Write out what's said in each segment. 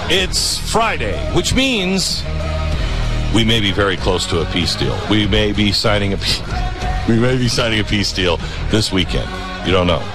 It's Friday, which means we may be very close to a peace deal. We may be signing a peace deal this weekend. You don't know.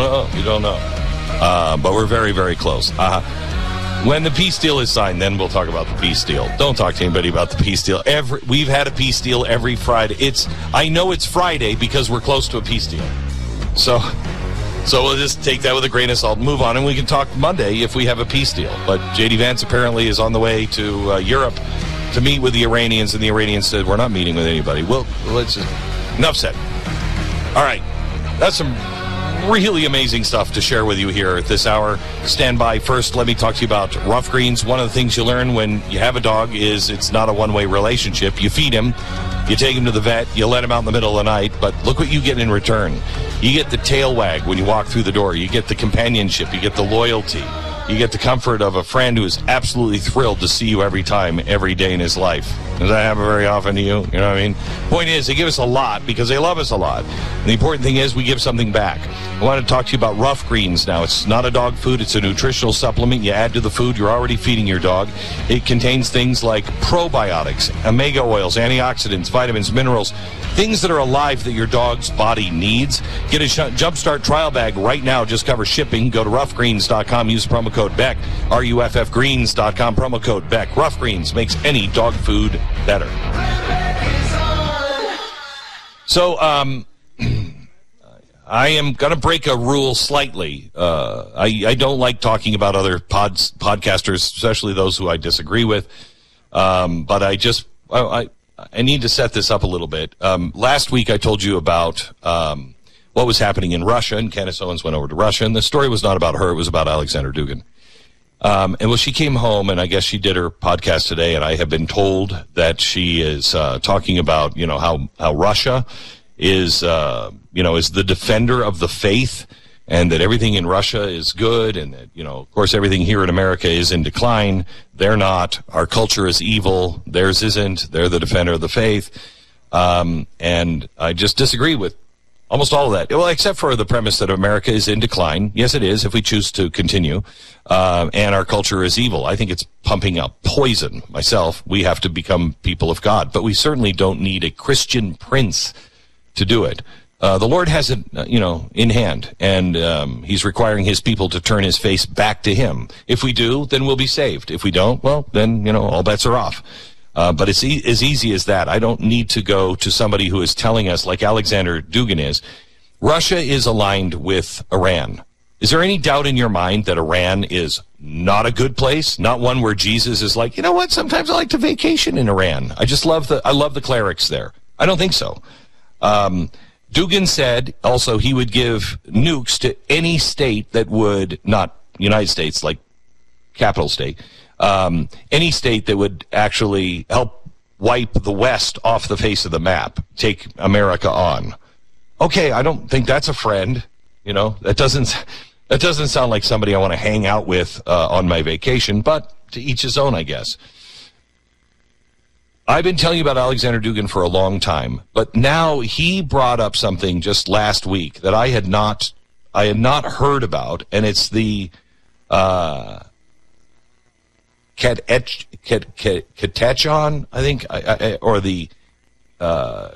But we're very, very close. When the peace deal is signed, then we'll talk about the peace deal. Don't talk to anybody about the peace deal. We've had a peace deal every Friday. I know it's Friday because we're close to a peace deal. So we'll just take that with a grain of salt and move on, and we can talk Monday if we have a peace deal. But J.D. Vance apparently is on the way to Europe to meet with the Iranians, and the Iranians said, we're not meeting with anybody. Well, enough said. All right, that's some really amazing stuff to share with you here at this hour. Stand by. First, let me talk to you about Rough Greens. One of the things you learn when you have a dog is it's not a one-way relationship. You feed him, you take him to the vet, you let him out in the middle of the night, but look what you get in return. You get the tail wag when you walk through the door. You get the companionship. You get the loyalty. You get the comfort of a friend who is absolutely thrilled to see you every day in his life. Does that happen very often to you? You know what I mean? Point is, they give us a lot because they love us a lot. And the important thing is we give something back. I want to talk to you about Rough Greens now. It's not a dog food. It's a nutritional supplement you add to the food you're already feeding your dog. It contains things like probiotics, omega oils, antioxidants, vitamins, minerals, things that are alive that your dog's body needs. Get a Jumpstart trial bag right now. Just cover shipping. Go to roughgreens.com. Use promo code BECK. RUFFgreens.com. Promo code BECK. Rough Greens makes any dog food better. So, I am going to break a rule slightly. I don't like talking about other podcasters, especially those who I disagree with. But I need to set this up a little bit. Last week I told you about what was happening in Russia, and Candace Owens went over to Russia, and the story was not about her. It was about Alexander Dugin. She came home, and I guess she did her podcast today, and I have been told that she is talking about, how Russia is the defender of the faith, and that everything in Russia is good, and that, of course, everything here in America is in decline. They're not. Our culture is evil. Theirs isn't. They're the defender of the faith. And I just disagree with almost all of that. Well, except for the premise that America is in decline. Yes, it is, if we choose to continue. And our culture is evil. I think it's pumping out poison. Myself, we have to become people of God. But we certainly don't need a Christian prince to do it. The Lord has it, in hand, and he's requiring his people to turn his face back to him. If we do, then we'll be saved. If we don't, well, then, all bets are off. But it's as easy as that. I don't need to go to somebody who is telling us, like Alexander Dugin is, Russia is aligned with Iran. Is there any doubt in your mind that Iran is not a good place? Not one where Jesus is like, you know what, sometimes I like to vacation in Iran. I love the clerics there. I don't think so. Dugin said also he would give nukes to any state that would, not United States, like capital state, any state that would actually help wipe the West off the face of the map, take America on. Okay, I don't think that's a friend. That doesn't sound like somebody I want to hang out with on my vacation, but to each his own, I guess. I've been telling you about Alexander Dugin for a long time, but now he brought up something just last week that I had not heard about, and it's the Ketechon, I think, or the